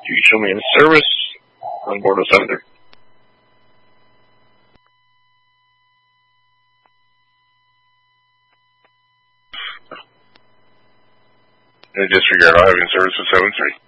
you show me in service on board with Thunder. In disregard, I'll have you in service with 7-3.